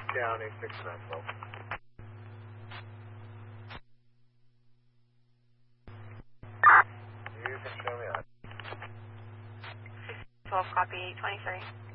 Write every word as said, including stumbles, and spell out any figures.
down, eight six nine twelve. You can show me that. twelve, copy, eight twenty-three.